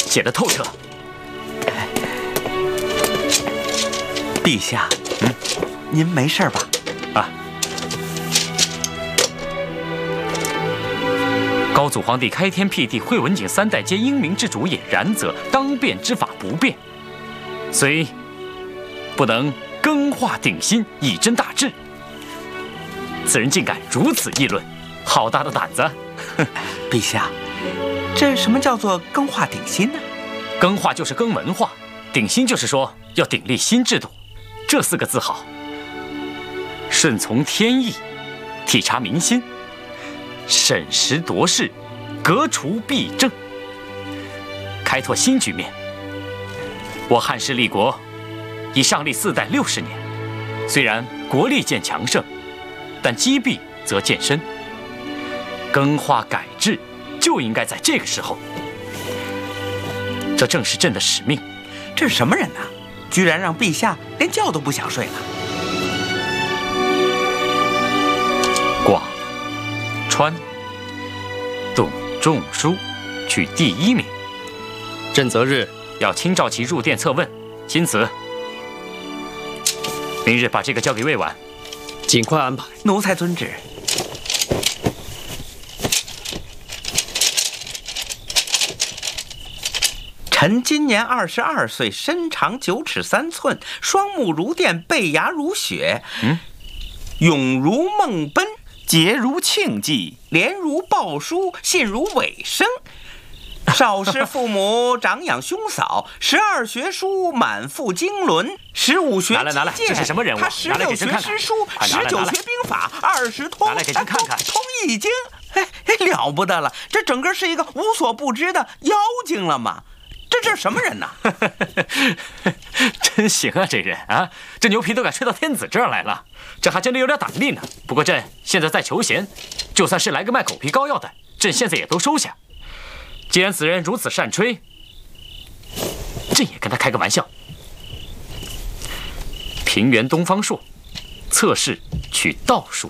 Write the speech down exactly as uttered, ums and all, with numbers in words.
写得透彻。 陛下，嗯，您没事吧？ 啊。高祖皇帝开天辟地，惠文景三代皆英明之主也。然则当变之法不变，虽不能更化鼎新，以真大治。此人竟敢如此议论，好大的胆子！ 陛下，这什么叫做更化鼎新呢？ 更化就是更文化，鼎新就是说要鼎立新制度。这四个字好，顺从天意，体察民心，审时度势，革除弊政，开拓新局面。我汉室立国已上立四代六十年，虽然国力渐强盛，但积弊则渐深。更化改制就应该在这个时候，这正是朕的使命。 这是什么人呢？居然让陛下连觉都不想睡了。 广、川、董仲舒取第一名。 朕择日要亲召其入殿测问，钦此。明日把这个交给魏婉， 尽快安排。 奴才遵旨。臣今年二十二岁，身长九尺三寸，双目如电，背牙如雪， 嗯， 勇如梦奔，节如庆忌，廉如鲍叔，信如尾生。少师父母，长养兄嫂，十二学书，满腹经纶，十五学拿来拿来，这是什么人物？ 他十六学诗书，十九学兵法，二十通， 拿来给朕看看， 通易经。哎哎，了不得了！这整个是一个无所不知的妖精了吗？这这是什么人呐？ 真行啊，这人啊，这牛皮都敢吹到天子这儿来了，这还真的有点胆力呢。不过朕现在在求贤，就算是来个卖狗皮膏药的，朕现在也都收下。既然此人如此善吹，朕也跟他开个玩笑。平原东方朔，测试取道术